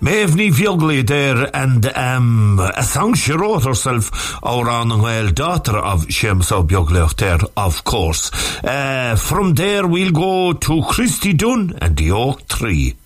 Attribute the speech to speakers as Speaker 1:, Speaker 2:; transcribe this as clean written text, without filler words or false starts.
Speaker 1: Mavni Viogli there, and a song she wrote herself, our Anwell, daughter of Sheamsa Bioglioch there, of course. From there we'll go to Christy Dunn and the Oak Tree.